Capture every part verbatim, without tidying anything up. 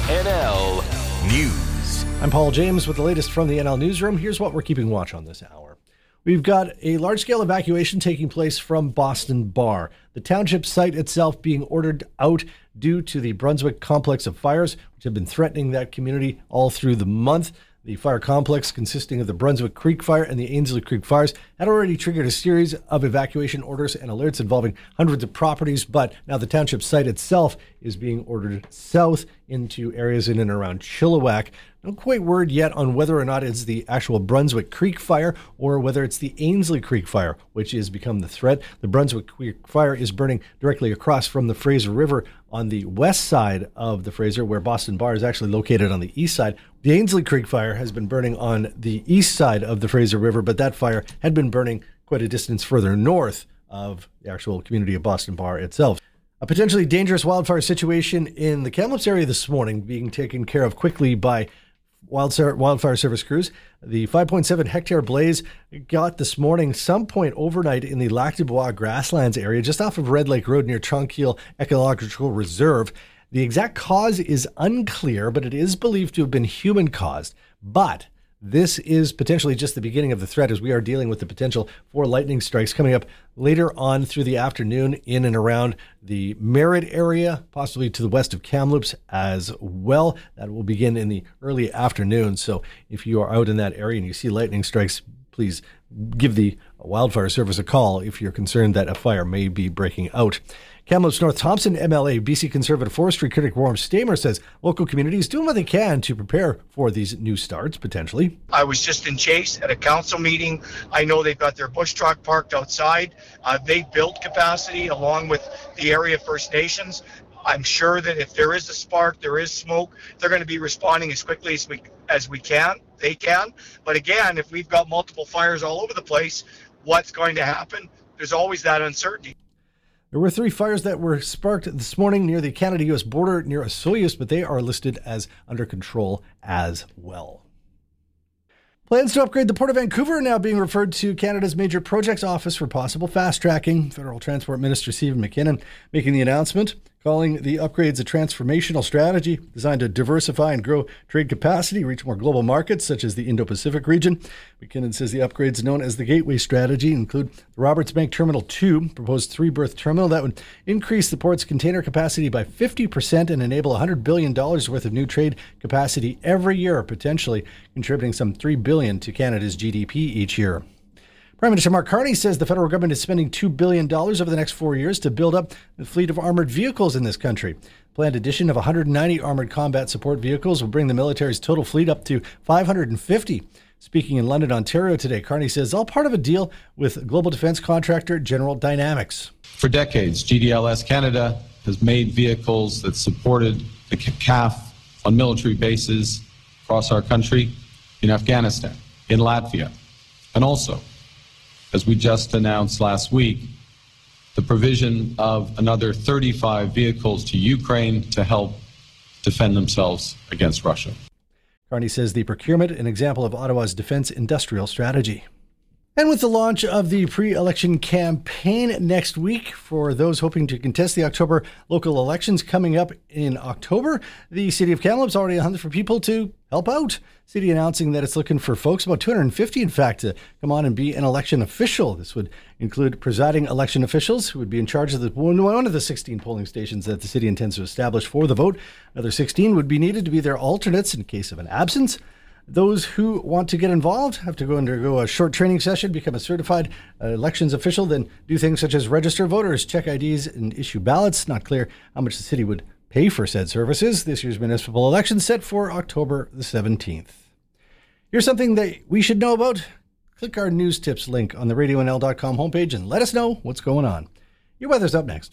N L News. I'm Paul James with the latest from the N L Newsroom. Here's what we're keeping watch on this hour. We've got a large-scale evacuation taking place from Boston Bar. The township site itself being ordered out due to the Brunswick complex of fires, which have been threatening that community all through the month. The fire complex, consisting of the Brunswick Creek Fire and the Ainslie Creek Fires, had already triggered a series of evacuation orders and alerts involving hundreds of properties, but now the township site itself is being ordered south into areas in and around Chilliwack. No quite word yet on whether or not it's the actual Brunswick Creek Fire or whether it's the Ainslie Creek Fire, which has become the threat. The Brunswick Creek Fire is burning directly across from the Fraser River on the west side of the Fraser, where Boston Bar is actually located on the east side. The Ainslie Creek Fire has been burning on the east side of the Fraser River, but that fire had been burning quite a distance further north of the actual community of Boston Bar itself. A potentially dangerous wildfire situation in the Kamloops area this morning being taken care of quickly by wildfire service crews. The five point seven hectare blaze got this morning some point overnight in the Lac du Bois grasslands area just off of Red Lake Road near Tranquille Ecological Reserve. The exact cause is unclear, but it is believed to have been human caused. But this is potentially just the beginning of the threat, as we are dealing with the potential for lightning strikes coming up later on through the afternoon in and around the Merritt area, possibly to the west of Kamloops as well. That will begin in the early afternoon. So if you are out in that area and you see lightning strikes, please give the wildfire service a call if you're concerned that a fire may be breaking out. Kamloops North Thompson M L A, B C Conservative Forestry critic Warren Stamer says local communities doing what they can to prepare for these new starts, potentially. I was just in Chase at a council meeting. I know they've got their bush truck parked outside. Uh, they built capacity along with the area First Nations. I'm sure that if there is a spark, there is smoke, they're going to be responding as quickly as we as we can. They can. But again, if we've got multiple fires all over the place, what's going to happen? There's always that uncertainty. There were three fires that were sparked this morning near the Canada-U S border near Osoyoos, but they are listed as under control as well. Plans to upgrade the Port of Vancouver are now being referred to Canada's Major Projects Office for possible fast-tracking. Federal Transport Minister Stephen McKinnon making the announcement, calling the upgrades a transformational strategy designed to diversify and grow trade capacity, reach more global markets such as the Indo-Pacific region. McKinnon says the upgrades known as the Gateway Strategy include the Roberts Bank Terminal two, proposed three-berth terminal that would increase the port's container capacity by fifty percent and enable one hundred billion dollars worth of new trade capacity every year, potentially contributing some three billion dollars to Canada's G D P each year. Prime Minister Mark Carney says the federal government is spending two billion dollars over the next four years to build up the fleet of armored vehicles in this country. Planned addition of one hundred ninety armored combat support vehicles will bring the military's total fleet up to five hundred fifty. Speaking in London, Ontario today, Carney says all part of a deal with global defense contractor General Dynamics. For decades, G D L S Canada has made vehicles that supported the C A F on military bases across our country, in Afghanistan, in Latvia, and also, as we just announced last week, the provision of another thirty-five vehicles to Ukraine to help defend themselves against Russia. Carney says the procurement, an example of Ottawa's defense industrial strategy. And with the launch of the pre-election campaign next week for those hoping to contest the October local elections coming up in October, the City of Kamloops already hunting for people to help out. City announcing that it's looking for folks, about two hundred fifty in fact, to come on and be an election official. This would include presiding election officials who would be in charge of the, one of the sixteen polling stations that the city intends to establish for the vote. Another sixteen would be needed to be their alternates in case of an absence. Those who want to get involved have to go undergo a short training session, become a certified uh, elections official, then do things such as register voters, check I Ds, and issue ballots. Not clear how much the city would pay for said services. This year's municipal election set for October the seventeenth. Here's something that we should know about. Click our news tips link on the radio n l dot com homepage and let us know what's going on. Your weather's up next.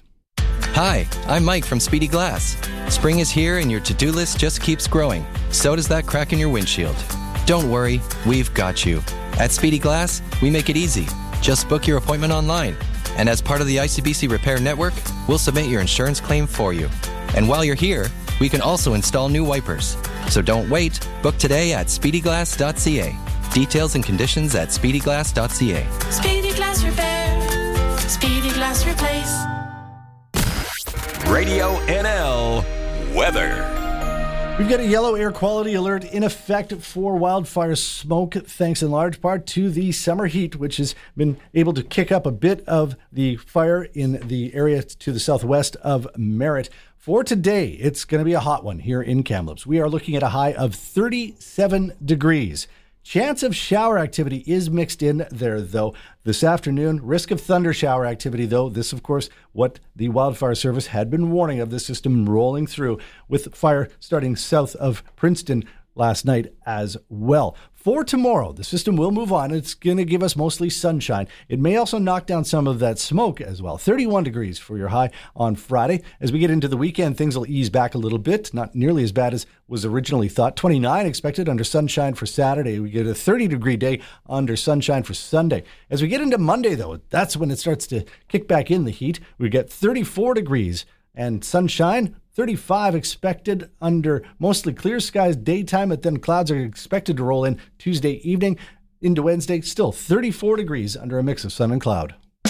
Hi, I'm Mike from Speedy Glass. Spring is here and your to-do list just keeps growing. So does that crack in your windshield. Don't worry, we've got you. At Speedy Glass, we make it easy. Just book your appointment online. And as part of the I C B C Repair Network, we'll submit your insurance claim for you. And while you're here, we can also install new wipers. So don't wait. Book today at speedy glass dot c a. Details and conditions at speedy glass dot c a. Speedy Glass Repair. Speedy Glass Replace. Radio N L weather. We've got a yellow air quality alert in effect for wildfire smoke, thanks in large part to the summer heat, which has been able to kick up a bit of the fire in the area to the southwest of Merritt. For today, it's going to be a hot one here in Kamloops. We are looking at a high of thirty-seven degrees. Chance of shower activity is mixed in there, though. This afternoon, risk of thunder shower activity, though. This, of course, what the Wildfire Service had been warning of, the system rolling through with fire starting south of Princeton last night as well. For tomorrow, the system will move on. It's going to give us mostly sunshine. It may also knock down some of that smoke as well. thirty-one degrees for your high on Friday. As we get into the weekend, things will ease back a little bit. Not nearly as bad as was originally thought. twenty-nine expected under sunshine for Saturday. We get a thirty degree day under sunshine for Sunday. As we get into Monday, though, that's when it starts to kick back in the heat. We get thirty-four degrees and sunshine. thirty-five expected under mostly clear skies daytime, but then clouds are expected to roll in Tuesday evening into Wednesday. Still thirty-four degrees under a mix of sun and cloud.